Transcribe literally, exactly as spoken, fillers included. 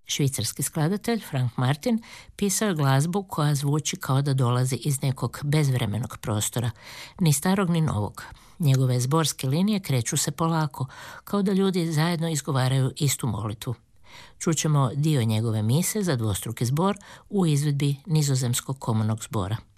Švicarski skladatelj Frank Martin pisao je glazbu koja zvuči kao da dolazi iz nekog bezvremenog prostora, ni starog ni novog. Njegove zborske linije kreću se polako, kao da ljudi zajedno izgovaraju istu molitvu. Čućemo dio njegove mise za dvostruki zbor u izvedbi Nizozemskog komornog zbora.